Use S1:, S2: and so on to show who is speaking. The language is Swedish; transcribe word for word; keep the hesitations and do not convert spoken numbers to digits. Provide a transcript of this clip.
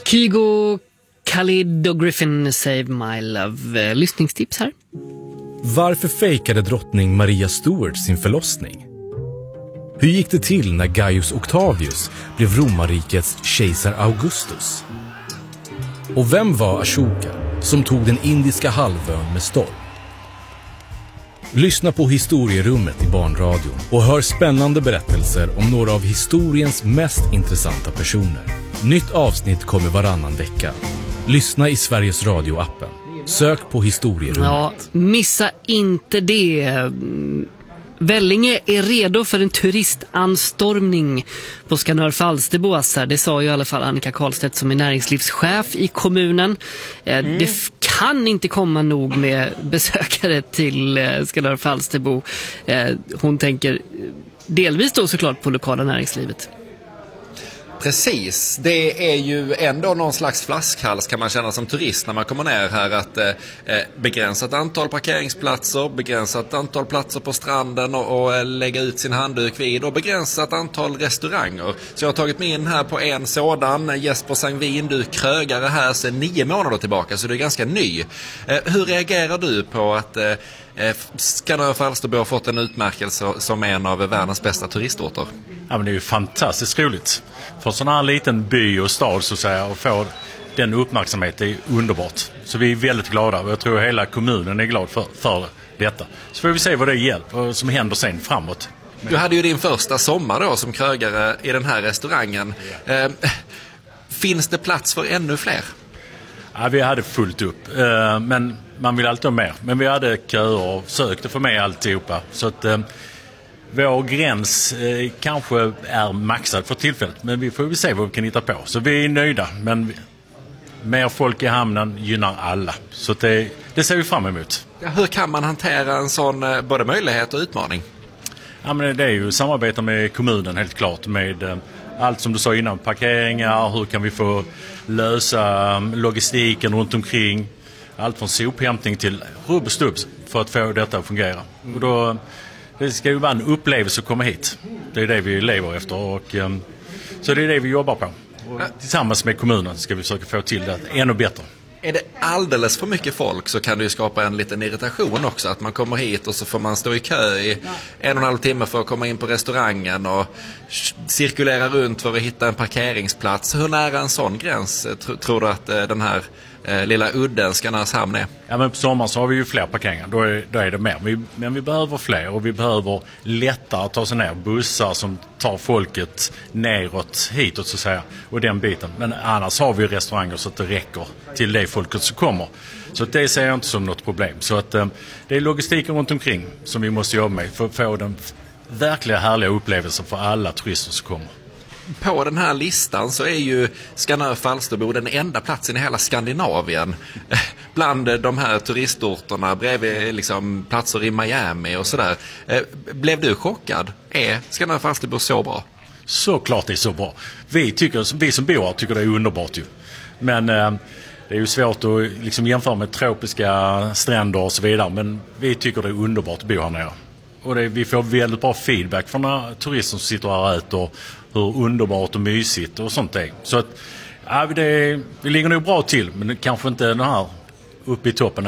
S1: Kygo, Khalid och Griffin, Save My Love. Lyssningstips här.
S2: Varför fejkade drottning Maria Stuart sin förlossning? Hur gick det till när Gaius Octavius blev romarrikets kejsar Augustus? Och vem var Ashoka som tog den indiska halvön med storm? Lyssna på Historierummet i Barnradion och hör spännande berättelser om några av historiens mest intressanta personer. Nytt avsnitt kommer varannan vecka. Lyssna i Sveriges Radio-appen. Sök på Historierummet.
S1: Ja, missa inte det. Vellinge är redo för en turistanstormning på Skanör Falsterbo. Det sa ju i alla fall Annika Karlstedt som är näringslivschef i kommunen. Mm. Det kan inte komma nog med besökare till Skanör Falsterbo. Hon tänker delvis då såklart på lokala näringslivet.
S3: Precis, det är ju ändå någon slags flaskhals kan man känna som turist när man kommer ner här, att eh, begränsat antal parkeringsplatser, begränsat antal platser på stranden och, och lägga ut sin handduk vid, och begränsat antal restauranger. Så jag har tagit mig in här på en sådan, Jesper Sangvin, du krögare här sedan nio månader tillbaka, så du är ganska ny. Eh, hur reagerar du på att eh, Skanör Falsterbo har fått en utmärkelse som en av världens bästa turistorter?
S4: Ja, men det är ju fantastiskt roligt. För sån här liten by och stad så att säga, och få den uppmärksamhet är underbart. Så vi är väldigt glada, och jag tror hela kommunen är glad för, för detta. Så får vi se vad det hjälper som händer sen framåt.
S3: Du hade ju din första sommar då som krögare i den här restaurangen. Eh, finns det plats för ännu fler?
S4: Ja, vi hade fullt upp. Eh, men man vill alltid ha mer. Men vi hade köer och sökte för mig alltihopa. Så att eh, vår gräns eh, kanske är maxad för tillfället. Men vi får väl se vad vi kan hitta på. Så vi är nöjda. Men vi, mer folk i hamnen gynnar alla. Så att det, det ser vi fram emot.
S3: Ja, hur kan man hantera en sån eh, både möjlighet och utmaning?
S4: Ja, men det är ju samarbeta med kommunen helt klart. Med eh, allt som du sa innan. Parkeringar, hur kan vi få lösa logistiken runt omkring. Allt från sophämtning till rubb och stubb för att få detta att fungera. Och då, det ska ju vara en upplevelse att komma hit. Det är det vi lever efter. Och, um, så det är det vi jobbar på. Och tillsammans med kommunen ska vi försöka få till det ännu bättre.
S3: Är det alldeles för mycket folk så kan det ju skapa en liten irritation också. Att man kommer hit och så får man stå i kö i en och en halv timme för att komma in på restaurangen och cirkulera runt för att hitta en parkeringsplats. Hur nära en sån gräns tr- tror du att eh, den här eh, lilla udden Skanörshamn är?
S4: Ja, men på sommaren så har vi ju fler parkeringar. Då är, då är det mer. Vi, men vi behöver fler, och vi behöver lättare att ta sig ner. Bussar som tar folket neråt, hitåt så att säga. Och den biten. Men annars har vi restauranger så att det räcker till det folket som kommer. Så att det ser jag inte som något problem. Så att eh, det är logistiken runt omkring som vi måste jobba med för att få den verkliga härliga upplevelsen för alla turister som kommer.
S3: På den här listan så är ju Skanör Falsterbo den enda platsen i hela Skandinavien bland de här turistorterna, bredvid liksom platser i Miami och sådär. Blev du chockad? Är Skanör Falsterbo så bra?
S4: Såklart det är så bra. Vi, tycker, vi som bor här tycker det är underbart ju. Men eh, det är ju svårt att liksom jämföra med tropiska stränder och så vidare. Men vi tycker det är underbart att bo här nere. Och det, vi får väldigt bra feedback från turister som sitter här och äter, hur underbart och mysigt och sånt är. Så att ja, det, vi ligger nog bra till, men kanske inte den här uppe i toppen.